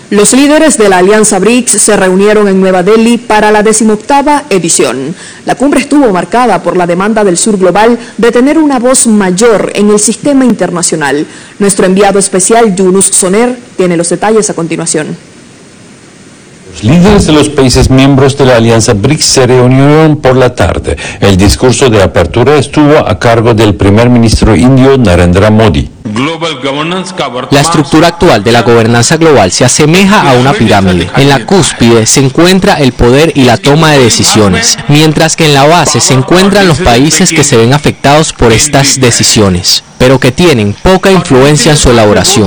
Los líderes de la Alianza BRICS se reunieron en Nueva Delhi para la 18ª edición. La cumbre estuvo marcada por la demanda del sur global de tener una voz mayor en el sistema internacional. Nuestro enviado especial, Yunus Soner, tiene los detalles a continuación. Los líderes de los países miembros de la Alianza BRICS se reunieron por la tarde. El discurso de apertura estuvo a cargo del primer ministro indio Narendra Modi. La estructura actual de la gobernanza global se asemeja a una pirámide. En la cúspide se encuentra el poder y la toma de decisiones, mientras que en la base se encuentran los países que se ven afectados por estas decisiones, pero que tienen poca influencia en su elaboración.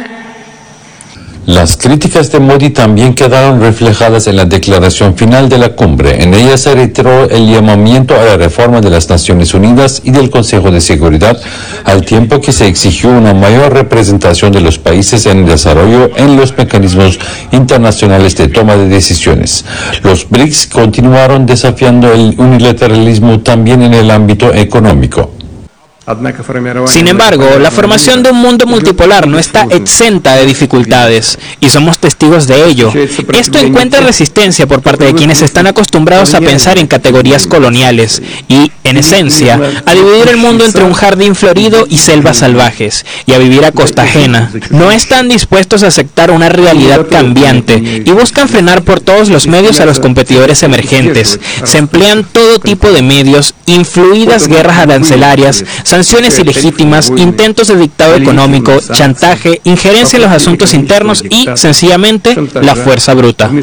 Las críticas de Modi también quedaron reflejadas en la declaración final de la cumbre. En ella se reiteró el llamamiento a la reforma de las Naciones Unidas y del Consejo de Seguridad, al tiempo que se exigió una mayor representación de los países en desarrollo en los mecanismos internacionales de toma de decisiones. Los BRICS continuaron desafiando el unilateralismo también en el ámbito económico. Sin embargo, la formación de un mundo multipolar no está exenta de dificultades, y somos testigos de ello. Esto encuentra resistencia por parte de quienes están acostumbrados a pensar en categorías coloniales y, en esencia, a dividir el mundo entre un jardín florido y selvas salvajes, y a vivir a costa ajena. No están dispuestos a aceptar una realidad cambiante y buscan frenar por todos los medios a los competidores emergentes. Se emplean todo tipo de medios, influidas guerras arancelarias, sanciones ilegítimas, intentos de dictado económico, chantaje, injerencia en los asuntos internos y, sencillamente, la fuerza bruta.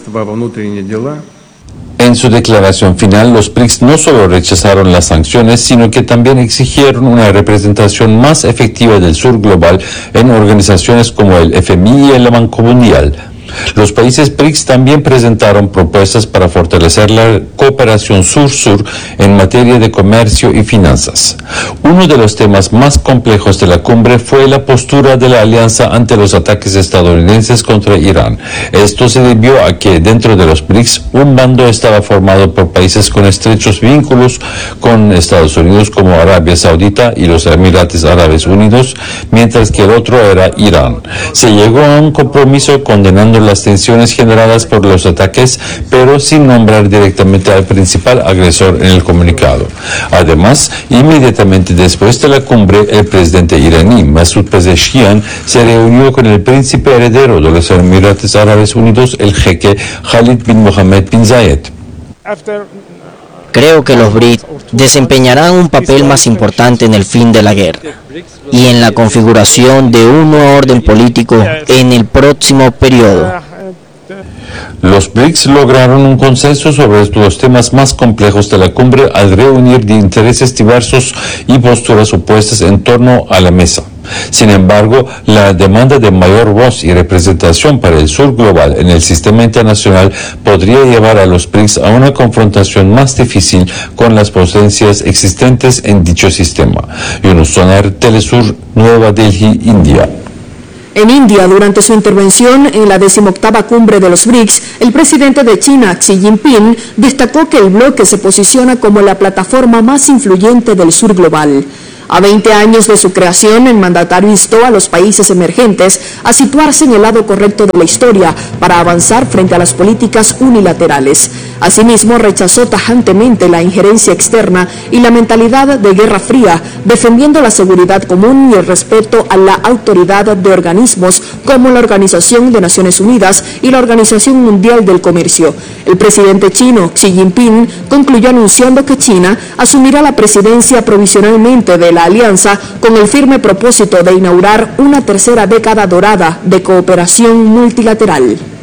En su declaración final, los BRICS no solo rechazaron las sanciones, sino que también exigieron una representación más efectiva del sur global en organizaciones como el FMI y el Banco Mundial. Los países BRICS también presentaron propuestas para fortalecer la cooperación sur-sur en materia de comercio y finanzas. Uno de los temas más complejos de la cumbre fue la postura de la alianza ante los ataques estadounidenses contra Irán. Esto se debió a que dentro de los BRICS un bando estaba formado por países con estrechos vínculos con Estados Unidos como Arabia Saudita y los Emiratos Árabes Unidos, mientras que el otro era Irán. Se llegó a un compromiso condenando las tensiones generadas por los ataques, pero sin nombrar directamente al principal agresor en el comunicado. Además, inmediatamente después de la cumbre, el presidente iraní Masoud Pezeshkian se reunió con el príncipe heredero de los Emiratos Árabes Unidos, el jeque Khalid bin Mohammed bin Zayed. Creo que los BRICS desempeñarán un papel más importante en el fin de la guerra y en la configuración de un nuevo orden político en el próximo periodo. Los BRICS lograron un consenso sobre los temas más complejos de la cumbre al reunir de intereses diversos y posturas opuestas en torno a la mesa. Sin embargo, la demanda de mayor voz y representación para el sur global en el sistema internacional podría llevar a los BRICS a una confrontación más difícil con las potencias existentes en dicho sistema. Yunus Soner, Telesur, Nueva Delhi, India. En India, durante su intervención en la 18ª cumbre de los BRICS, el presidente de China, Xi Jinping, destacó que el bloque se posiciona como la plataforma más influyente del sur global. A 20 años de su creación, el mandatario instó a los países emergentes a situarse en el lado correcto de la historia para avanzar frente a las políticas unilaterales. Asimismo, rechazó tajantemente la injerencia externa y la mentalidad de Guerra Fría, defendiendo la seguridad común y el respeto a la autoridad de organismos como la Organización de Naciones Unidas y la Organización Mundial del Comercio. El presidente chino, Xi Jinping, concluyó anunciando que China asumirá la presidencia provisionalmente de la alianza con el firme propósito de inaugurar una tercera década dorada de cooperación multilateral.